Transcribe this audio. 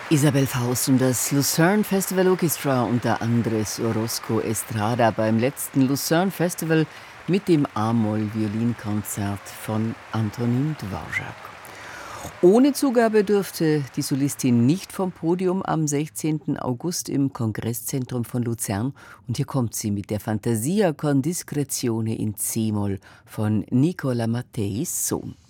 Isabel Faust und das Lucerne Festival Orchestra unter Andres Orozco Estrada beim letzten Lucerne Festival mit dem A-Moll-Violinkonzert von Antonin Dvorak. Ohne Zugabe durfte die Solistin nicht vom Podium am 16. August im Kongresszentrum von Luzern. Und hier kommt sie mit der Fantasia con discrezione in C-Moll von Nicola Matteis Sohn.